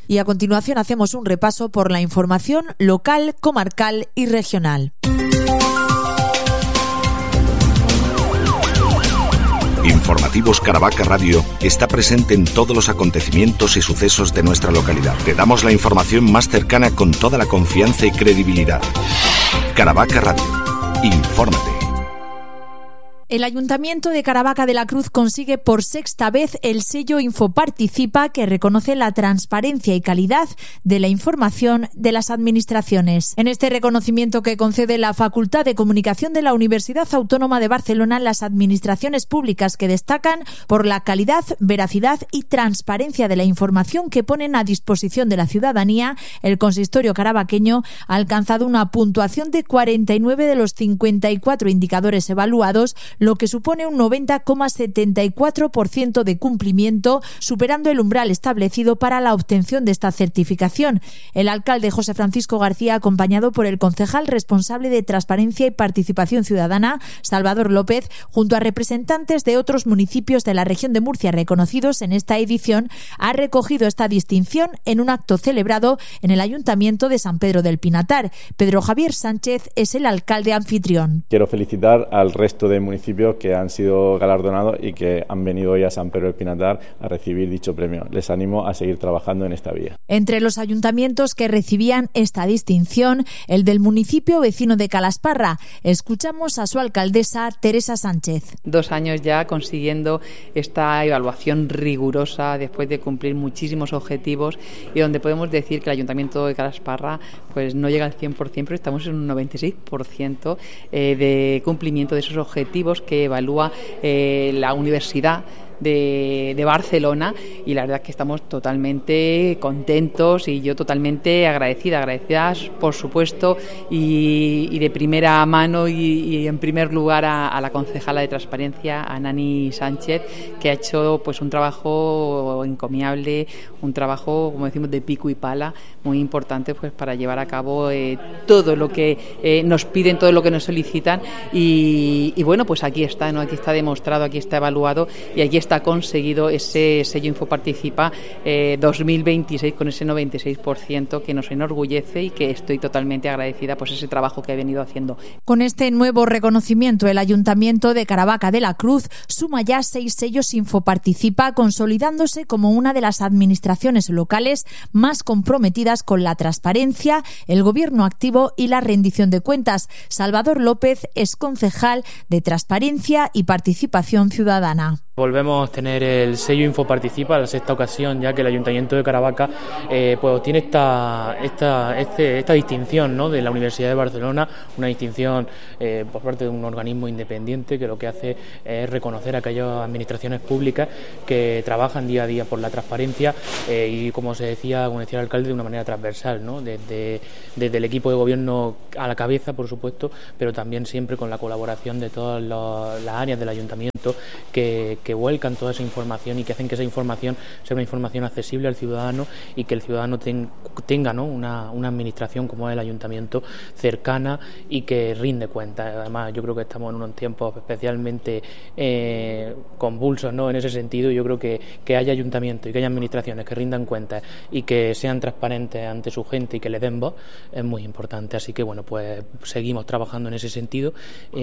Y a continuación hacemos un repaso por la información local, comarcal y regional. Informativos Caravaca Radio está presente en todos los acontecimientos y sucesos de nuestra localidad. Te damos la información más cercana con toda la confianza y credibilidad. Caravaca Radio. Infórmate. El Ayuntamiento de Caravaca de la Cruz consigue por sexta vez el sello Infoparticipa, que reconoce la transparencia y calidad de la información de las administraciones. En este reconocimiento que concede la Facultad de Comunicación de la Universidad Autónoma de Barcelona, las administraciones públicas que destacan por la calidad, veracidad y transparencia de la información que ponen a disposición de la ciudadanía, el consistorio caravaqueño ha alcanzado una puntuación de 49 de los 54 indicadores evaluados, lo que supone un 90,74% de cumplimiento, superando el umbral establecido para la obtención de esta certificación. El alcalde José Francisco García, acompañado por el concejal responsable de Transparencia y Participación Ciudadana, Salvador López, junto a representantes de otros municipios de la región de Murcia reconocidos en esta edición, ha recogido esta distinción en un acto celebrado en el Ayuntamiento de San Pedro del Pinatar. Pedro Javier Sánchez es el alcalde anfitrión. Quiero felicitar al resto de municipios que han sido galardonados y que han venido hoy a San Pedro del Pinatar a recibir dicho premio. Les animo a seguir trabajando en esta vía. Entre los ayuntamientos que recibían esta distinción, el del municipio vecino de Calasparra. Escuchamos a su alcaldesa, Teresa Sánchez. 2 años ya consiguiendo esta evaluación rigurosa después de cumplir muchísimos objetivos, y donde podemos decir que el ayuntamiento de Calasparra pues no llega al 100%, pero estamos en un 96% de cumplimiento de esos objetivos que evalúa la Universidad de Barcelona, y la verdad es que estamos totalmente contentos y yo totalmente agradecidas, por supuesto, y de primera mano y en primer lugar a la concejala de Transparencia, a Nani Sánchez, que ha hecho pues un trabajo encomiable, un trabajo, como decimos, de pico y pala, muy importante pues para llevar a cabo todo lo que nos piden, todo lo que nos solicitan, y bueno, pues aquí está, ¿no? Aquí está demostrado, aquí está evaluado y aquí está conseguido ese sello Infoparticipa 2026 con ese 96% que nos enorgullece y que estoy totalmente agradecida pues ese trabajo que ha venido haciendo. Con este nuevo reconocimiento, el Ayuntamiento de Caravaca de la Cruz suma ya 6 sellos Infoparticipa, consolidándose como una de las administraciones locales más comprometidas con la transparencia, el gobierno activo y la rendición de cuentas. Salvador López es concejal de Transparencia y Participación Ciudadana. Volvemos a tener el sello Infoparticipa, la 6ª ocasión ya que el Ayuntamiento de Caravaca pues tiene esta distinción, ¿no?, de la Universidad de Barcelona, una distinción por parte de un organismo independiente que lo que hace es reconocer a aquellas administraciones públicas que trabajan día a día por la transparencia y como decía el alcalde, de una manera transversal, ¿no?, desde el equipo de gobierno a la cabeza, por supuesto, pero también siempre con la colaboración de todas las áreas del Ayuntamiento que vuelcan toda esa información y que hacen que esa información sea una información accesible al ciudadano y que el ciudadano tenga, ¿no?, una administración como es el Ayuntamiento cercana y que rinde cuentas. Además, yo creo que estamos en unos tiempos especialmente convulsos, ¿no?, en ese sentido. Yo creo que haya ayuntamientos y que haya administraciones que rindan cuentas y que sean transparentes ante su gente y que le den voz es muy importante. Así que bueno, pues seguimos trabajando en ese sentido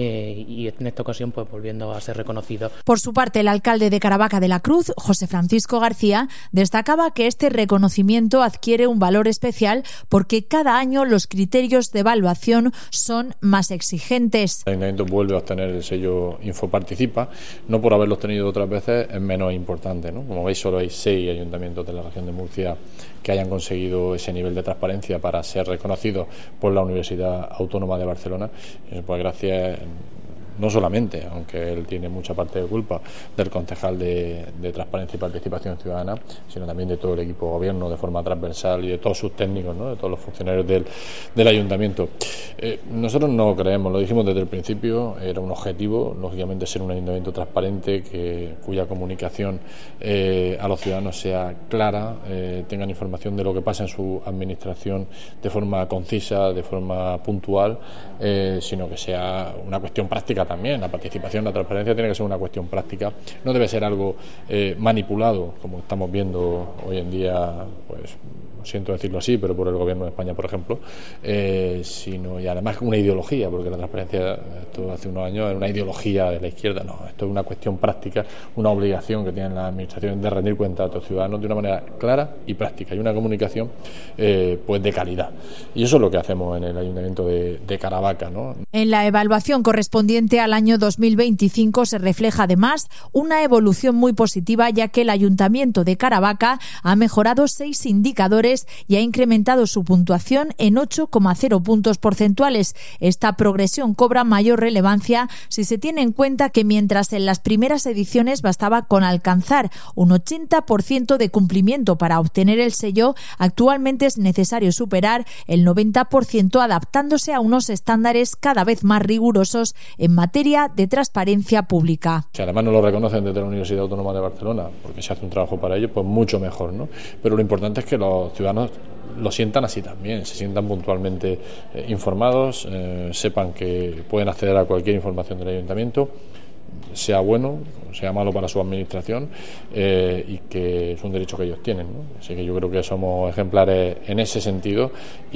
y en esta ocasión pues volviendo a ser reconocidos. Por su parte, el alcalde de Caravaca de la Cruz, José Francisco García, destacaba que este reconocimiento adquiere un valor especial porque cada año los criterios de evaluación son más exigentes. El Ayuntamiento vuelve a obtener el sello Infoparticipa, no por haberlo obtenido otras veces es menos importante, ¿no? Como veis, solo hay 6 ayuntamientos de la región de Murcia que hayan conseguido ese nivel de transparencia para ser reconocidos por la Universidad Autónoma de Barcelona. Pues gracias no solamente, aunque él tiene mucha parte de culpa, del concejal de Transparencia y Participación Ciudadana, sino también de todo el equipo de gobierno de forma transversal y de todos sus técnicos, ¿no?, de todos los funcionarios del ayuntamiento. Nosotros no creemos, lo dijimos desde el principio, era un objetivo, lógicamente, ser un ayuntamiento transparente, cuya comunicación a los ciudadanos sea clara, tengan información de lo que pasa en su administración de forma concisa, de forma puntual, sino que sea una cuestión práctica también. La participación, la transparencia tiene que ser una cuestión práctica, no debe ser algo manipulado, como estamos viendo hoy en día, pues siento decirlo así, pero por el Gobierno de España, por ejemplo, sino y además una ideología, porque la transparencia, esto hace unos años era una ideología de la izquierda. No, esto es una cuestión práctica, una obligación que tienen las administraciones de rendir cuenta a los ciudadanos de una manera clara y práctica, y una comunicación pues de calidad. Y eso es lo que hacemos en el Ayuntamiento de Caravaca, ¿no? En la evaluación correspondiente al año 2025 se refleja además una evolución muy positiva, ya que el Ayuntamiento de Caravaca ha mejorado 6 indicadores y ha incrementado su puntuación en 8,0 puntos porcentuales. Esta progresión cobra mayor relevancia si se tiene en cuenta que mientras en las primeras ediciones bastaba con alcanzar un 80% de cumplimiento para obtener el sello, actualmente es necesario superar el 90%, adaptándose a unos estándares cada vez más rigurosos en materia de transparencia pública. Si además no lo reconocen desde la Universidad Autónoma de Barcelona, porque se hace un trabajo para ello, pues mucho mejor, ¿no? Pero lo importante es que los ciudadanos lo sientan así también, se sientan puntualmente informados, sepan que pueden acceder a cualquier información del Ayuntamiento, sea bueno, sea malo para su administración, y que es un derecho que ellos tienen, ¿no? Así que yo creo que somos ejemplares en ese sentido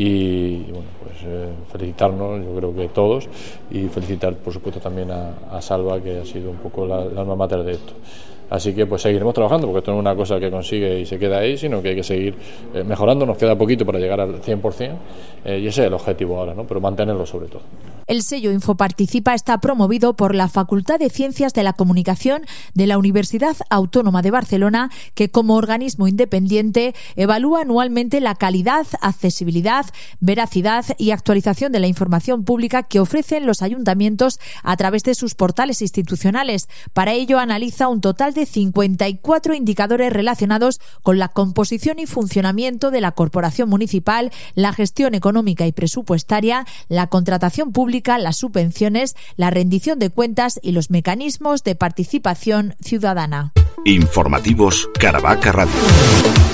y bueno, pues felicitarnos, yo creo que todos, y felicitar por supuesto también a Salva, que ha sido un poco la alma mater de esto. Así que pues seguiremos trabajando, porque esto no es una cosa que consigue y se queda ahí, sino que hay que seguir mejorando. Nos queda poquito para llegar al 100%, y ese es el objetivo ahora, ¿no? Pero mantenerlo sobre todo. El sello Infoparticipa está promovido por la Facultad de Ciencias de la Comunicación de la Universidad Autónoma de Barcelona, que como organismo independiente evalúa anualmente la calidad, accesibilidad, veracidad y actualización de la información pública que ofrecen los ayuntamientos a través de sus portales institucionales. Para ello analiza un total de 54 indicadores relacionados con la composición y funcionamiento de la corporación municipal, la gestión económica y presupuestaria, la contratación pública, las subvenciones, la rendición de cuentas y los mecanismos de participación ciudadana. Informativos Caravaca Radio.